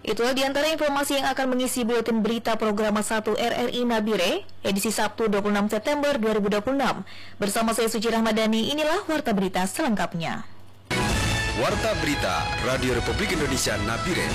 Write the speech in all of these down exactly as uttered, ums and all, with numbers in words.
Itulah diantara informasi yang akan mengisi buletin berita program satu R R I Nabire, edisi Sabtu dua puluh enam September dua ribu dua puluh enam. Bersama saya Suci Rahmadani, inilah Warta Berita selengkapnya. Warta Berita Radio Republik Indonesia Nabire.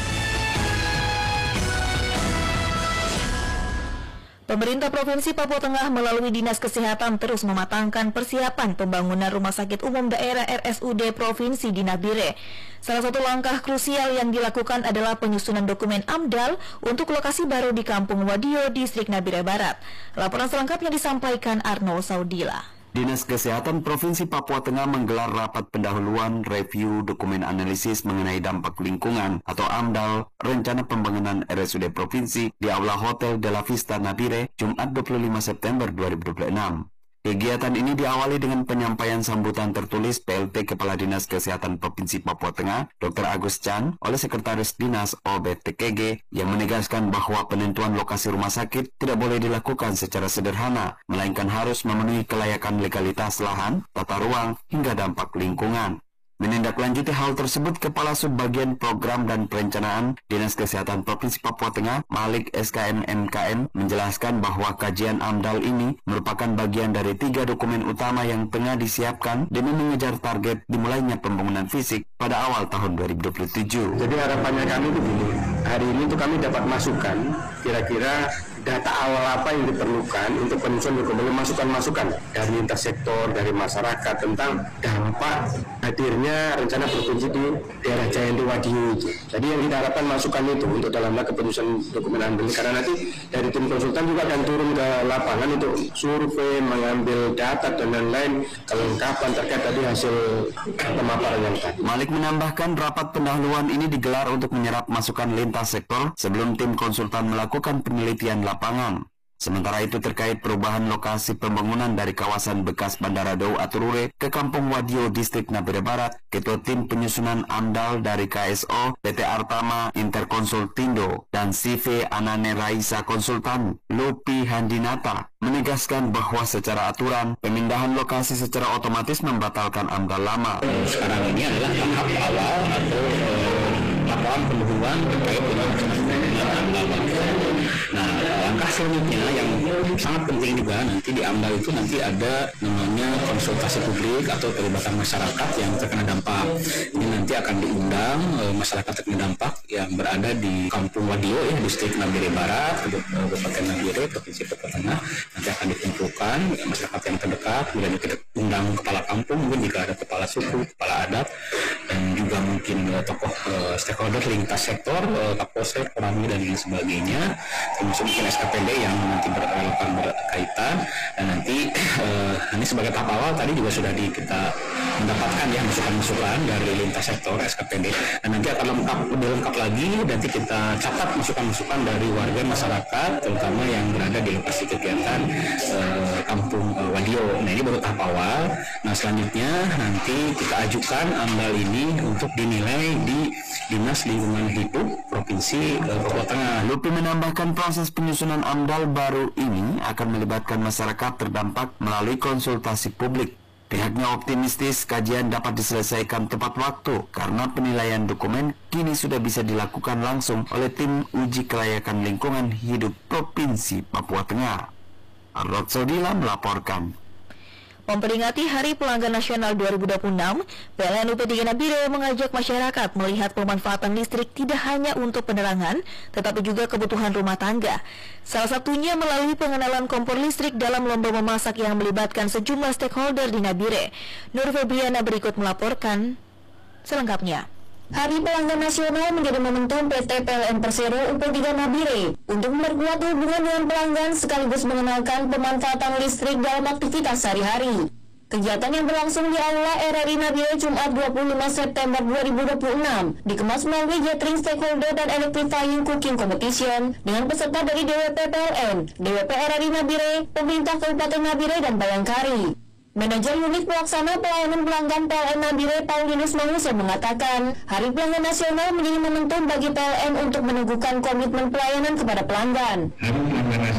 Pemerintah Provinsi Papua Tengah melalui Dinas Kesehatan terus mematangkan persiapan pembangunan Rumah Sakit Umum Daerah R S U D Provinsi di Nabire. Salah satu langkah krusial yang dilakukan adalah penyusunan dokumen AMDAL untuk lokasi baru di Kampung Wadio, Distrik Nabire Barat. Laporan selengkapnya disampaikan Arnold Saudila. Dinas Kesehatan Provinsi Papua Tengah menggelar rapat pendahuluan review dokumen analisis mengenai dampak lingkungan atau AMDAL rencana pembangunan R S U D Provinsi di Aula Hotel De La Vista Nabire, Jumat dua puluh lima September dua ribu dua puluh enam. Kegiatan ini diawali dengan penyampaian sambutan tertulis P L T Kepala Dinas Kesehatan Provinsi Papua Tengah, Doktor Agus Chan, oleh Sekretaris Dinas O B T K G, yang menegaskan bahwa penentuan lokasi rumah sakit tidak boleh dilakukan secara sederhana, melainkan harus memenuhi kelayakan legalitas lahan, tata ruang, hingga dampak lingkungan. Menindaklanjuti hal tersebut, Kepala Subbagian Program dan Perencanaan Dinas Kesehatan Provinsi Papua Tengah, Malik S K M M K M, menjelaskan bahwa kajian AMDAL ini merupakan bagian dari tiga dokumen utama yang tengah disiapkan demi mengejar target dimulainya pembangunan fisik pada awal tahun dua ribu dua puluh tujuh. Jadi harapannya kami begini, hari ini tuh kami dapat masukan kira-kira data awal apa yang diperlukan untuk penyusunan dokumen, masukan-masukan dari lintas sektor, dari masyarakat tentang dampak hadirnya rencana provinsi di daerah Jayanti Wadio. Jadi yang kita harapkan masukan itu untuk dalam rangka penyusunan dokumen AMDAL, karena nanti dari tim konsultan juga akan turun ke lapangan untuk survei, mengambil data dan lain-lain kelengkapan terkait tadi hasil pemaparan yang tadi. Malik menambahkan rapat pendahuluan ini digelar untuk menyerap masukan lintas sektor sebelum tim konsultan melakukan penelitian lapangan. Sementara itu terkait perubahan lokasi pembangunan dari kawasan bekas Bandara Dau Aturure ke Kampung Wadio, Distrik Nabire Barat, Ketua Tim Penyusunan AMDAL dari K S O, P T Artama Interkonsultindo, dan C V Anane Raisa Konsultan, Lupi Handinata, menegaskan bahwa secara aturan, pemindahan lokasi secara otomatis membatalkan AMDAL lama. Sekarang ini adalah tahap awal atau eh, laporan pendahuluan terkait dengan pembangunan AMDAL. Nah, langkah selanjutnya yang sangat penting juga nanti di AMDAL itu nanti ada namanya konsultasi publik atau terlibatan masyarakat yang terkena dampak. Ini nanti akan diundang e, masyarakat terkena dampak yang berada di Kampung Wadio, ya, Distrik Nabire Barat, Kabupaten Nabire, Provinsi Papua Tengah. Nanti akan dikumpulkan ya, masyarakat yang terdekat, kemudian kita undang kepala kampung, mungkin jika ada kepala suku, kepala adat, dan juga mungkin e, tokoh e, stakeholder lintas sektor, e, Kapolsek, Orami, dan lain sebagainya. Termasuk mungkin S K P D yang nanti berkaitan berkaitan dan nanti uh, ini sebagai tahap awal tadi juga sudah di, kita mendapatkan ya masukan-masukan dari lintas sektor S K P D dan nanti akan lengkap lebih lengkap lagi nanti kita catat masukan-masukan dari warga masyarakat terutama yang berada di lokasi kegiatan uh, Kampung uh, Wadio. Nah ini baru tahap awal. Nah selanjutnya nanti kita ajukan AMDAL ini untuk dinilai di Dinas Lingkungan Hidup Provinsi uh, Papua Tengah. Lupi menambahkan proses penyusunan AMDAL baru ini akan melibatkan masyarakat terdampak melalui konsultasi publik. Pihaknya optimistis kajian dapat diselesaikan tepat waktu karena penilaian dokumen kini sudah bisa dilakukan langsung oleh tim uji kelayakan lingkungan hidup Provinsi Papua Tengah. Arnold Saudila melaporkan. Memperingati Hari Pelanggan Nasional dua ribu dua puluh enam, P L N U P tiga Nabire mengajak masyarakat melihat pemanfaatan listrik tidak hanya untuk penerangan, tetapi juga kebutuhan rumah tangga. Salah satunya melalui pengenalan kompor listrik dalam lomba memasak yang melibatkan sejumlah stakeholder di Nabire. Nur Febriana berikut melaporkan selengkapnya. Hari Pelanggan Nasional menjadi momentum P T P L N Persero U P tiga Nabire untuk memperkuat hubungan dengan pelanggan sekaligus mengenalkan pemanfaatan listrik dalam aktivitas sehari-hari. Kegiatan yang berlangsung di Aula R R I Nabire Jumat dua puluh lima September dua ribu dua puluh enam dikemas melalui gathering stakeholder dan electrifying cooking competition dengan peserta dari D W P P L N, D W P R R I Nabire, pemerintah Kabupaten Nabire, dan Bayangkari. Manajer Unit Pelaksana Pelayanan Pelanggan P L N Nabire, Paulinus Manguse, mengatakan Hari Pelanggan Nasional menjadi momentum bagi P L N untuk meneguhkan komitmen pelayanan kepada pelanggan.